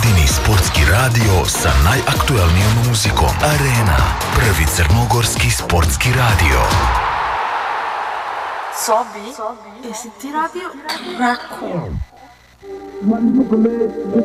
jedini sportski radio sa najaktuelnijom muzikom. Arena, prvi crnogorski sportski radio. Sobi, jesi ti radio Raku?